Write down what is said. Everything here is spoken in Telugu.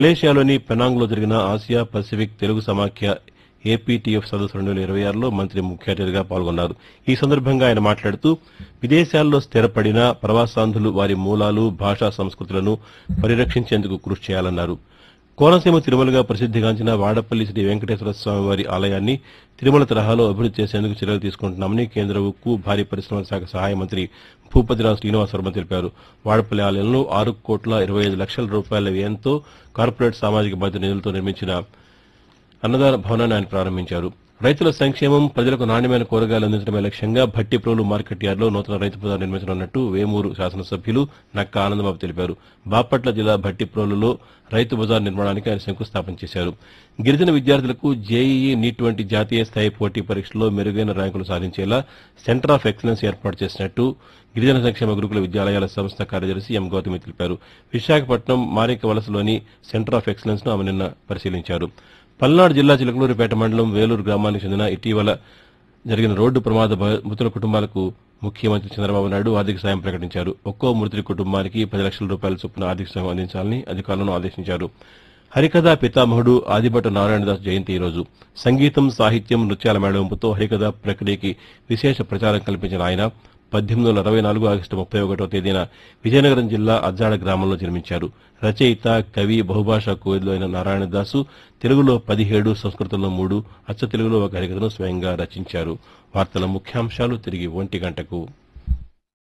మలేషియాలోని పెనాంగ్లో జరిగిన ఆసియా పసిఫిక్ తెలుగు సమాఖ్య ఏపీటీఎఫ్ సదస్సు 2026లో మంత్రి ముఖ్య అతిథిగా పాల్గొన్నారు. ఈ సందర్భంగా ఆయన మాట్లాడుతూ విదేశాల్లో స్థిరపడిన ప్రవాసాంధ్రులు వారి మూలాలు, భాషా సంస్కృతులను పరిరక్షించేందుకు కృషి చేయాలన్నారు. కోనసీమ తిరుమలగా ప్రసిద్దిగాంచిన వాడపల్లి శ్రీ వెంకటేశ్వర స్వామి వారి ఆలయాన్ని తిరుమల తరహాలో అభివృద్ది చేసేందుకు చర్యలు తీసుకుంటున్నామని కేంద్ర ఉక్కు, భారీ పరిశ్రమల శాఖ సహాయ మంత్రి భూపతిరాజు శ్రీనివాసవర్మ తెలిపారు. వాడపల్లి ఆలయంలో 6,25,00,000 రూపాయల వ్యయంతో కార్పొరేట్ సామాజిక బాధ్యత నిధులతో నిర్మించిన అన్నదాన భవనాన్ని ఆయన ప్రారంభించారు. రైతుల సంక్షేమం, ప్రజలకు నాణ్యమైన కూరగాయలు అందించడమే లక్ష్యంగా భట్టిప్రోలు మార్కెట్ యార్డులో నూతన రైతు బజార్ నిర్మించనున్నట్టు వేమూరు శాసనసభ్యులు నక్కా ఆనందబాబు తెలిపారు. బాపట్ల జిల్లా భట్టిప్రోలులో రైతు బజార్ నిర్మాణానికి ఆయన శంకుస్థాపన చేశారు. గిరిజన విద్యార్థులకు జేఈఈ, నీట్ వంటి జాతీయ స్థాయి పోటీ పరీక్షల్లో మెరుగైన ర్యాంకులు సాధించేలా సెంటర్ ఆఫ్ ఎక్సలెన్స్ ఏర్పాటు చేసినట్టు గిరిజన సంక్షేమ గురుకుల విద్యాలయాల సంస్థ కార్యదర్శి ఎం గౌతమి తెలిపారు. Visakhapatnam Marika వలసలోని centre of excellence ను ఆమె నిన్న పరిశీలించారు. పల్నాడు జిల్లా చిలకలూరిపేట మండలం వేలూరు గ్రామానికి చెందిన ఇటీవల జరిగిన రోడ్డు ప్రమాద మృతుల కుటుంబాలకు ముఖ్యమంత్రి చంద్రబాబు నాయుడు ఆర్థిక సాయం ప్రకటించారు. ఒక్కో మృతుడి కుటుంబానికి 10 లక్షల రూపాయల చొప్పున ఆర్థిక సాయం అందించాలని అధికారులను ఆదేశించారు. హరికథా పితామహుడు ఆదిభట్ట నారాయణదాస్ జయంతి ఈరోజు. సంగీతం, సాహిత్యం, నృత్యాల మేళవింపుతో హరికథా ప్రక్రియకి విశేష ప్రచారం కల్పించిన ఆయన 1864 ఆగస్టు 31వ తేదీన విజయనగరం జిల్లా అజ్జాడ గ్రామంలో జన్మించారు. రచయిత, కవి, బహుభాషా కోవిదులు అయిన నారాయణదాసు తెలుగులో 17, సంస్కృతంలో 3, అచ్చ తెలుగులో ఒక హరికథను స్వయంగా రచించారు. వార్తల ముఖ్యాంశాలు తిరిగి 1 గంటకు.